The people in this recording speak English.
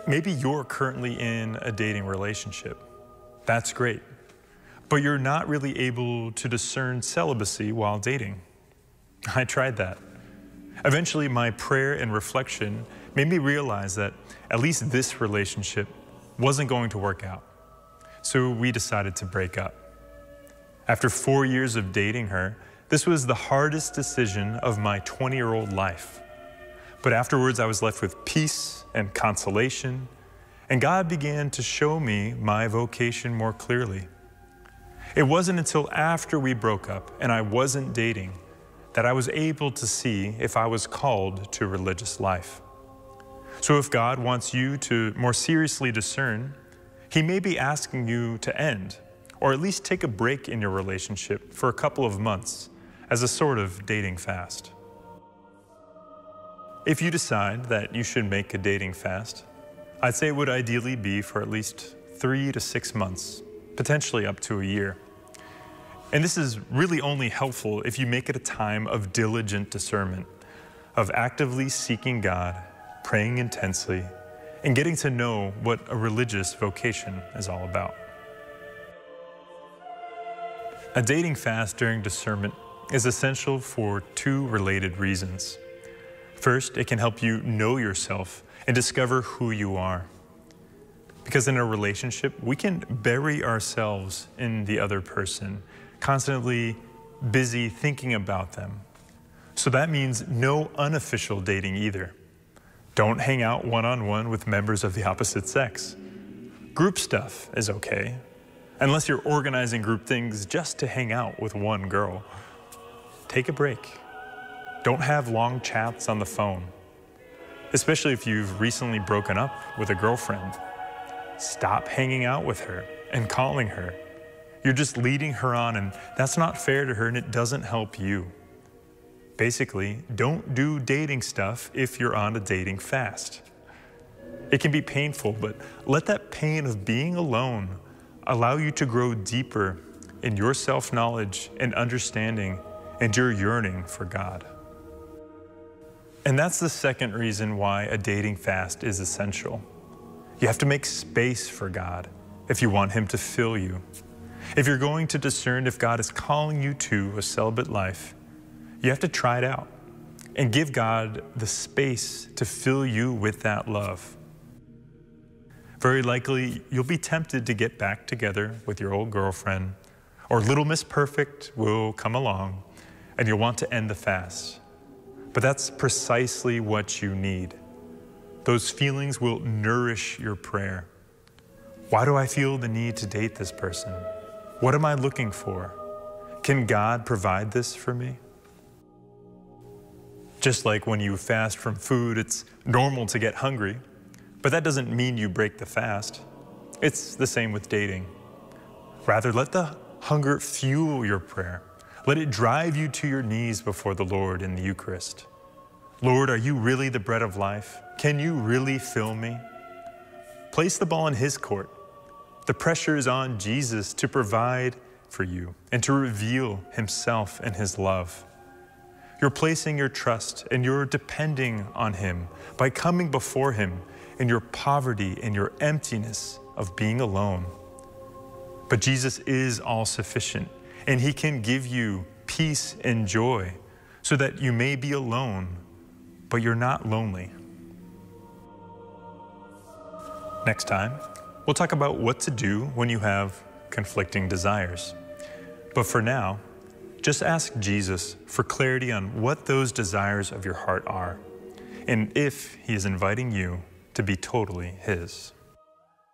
Maybe you're currently in a dating relationship. That's great. But you're not really able to discern celibacy while dating. I tried that. Eventually, my prayer and reflection made me realize that at least this relationship wasn't going to work out. So we decided to break up. After 4 years of dating her, this was the hardest decision of my 20-year-old life. But afterwards, I was left with peace and consolation, and God began to show me my vocation more clearly. It wasn't until after we broke up and I wasn't dating that I was able to see if I was called to religious life. So if God wants you to more seriously discern, He may be asking you to end, or at least take a break in your relationship for a couple of months as a sort of dating fast. If you decide that you should make a dating fast, I'd say it would ideally be for at least 3 to 6 months, potentially up to a year. And this is really only helpful if you make it a time of diligent discernment, of actively seeking God, praying intensely, and getting to know what a religious vocation is all about. A dating fast during discernment is essential for 2 related reasons. First, it can help you know yourself and discover who you are. Because in a relationship, we can bury ourselves in the other person, constantly busy thinking about them. So that means no unofficial dating either. Don't hang out one-on-one with members of the opposite sex. Group stuff is okay, unless you're organizing group things just to hang out with one girl. Take a break. Don't have long chats on the phone, especially if you've recently broken up with a girlfriend. Stop hanging out with her and calling her. You're just leading her on, and that's not fair to her, and it doesn't help you. Basically, don't do dating stuff if you're on a dating fast. It can be painful, but let that pain of being alone allow you to grow deeper in your self-knowledge and understanding and your yearning for God. And that's the second reason why a dating fast is essential. You have to make space for God if you want Him to fill you. If you're going to discern if God is calling you to a celibate life, you have to try it out and give God the space to fill you with that love. Very likely, you'll be tempted to get back together with your old girlfriend, or Little Miss Perfect will come along, and you'll want to end the fast. But that's precisely what you need. Those feelings will nourish your prayer. Why do I feel the need to date this person? What am I looking for? Can God provide this for me? Just like when you fast from food, it's normal to get hungry, but that doesn't mean you break the fast. It's the same with dating. Rather, let the hunger fuel your prayer. Let it drive you to your knees before the Lord in the Eucharist. Lord, are you really the bread of life? Can you really fill me? Place the ball in His court. The pressure is on Jesus to provide for you and to reveal Himself and His love. You're placing your trust and you're depending on Him by coming before Him in your poverty and your emptiness of being alone. But Jesus is all sufficient, and He can give you peace and joy so that you may be alone, but you're not lonely. Next time, we'll talk about what to do when you have conflicting desires. But for now, just ask Jesus for clarity on what those desires of your heart are, and if He is inviting you to be totally His.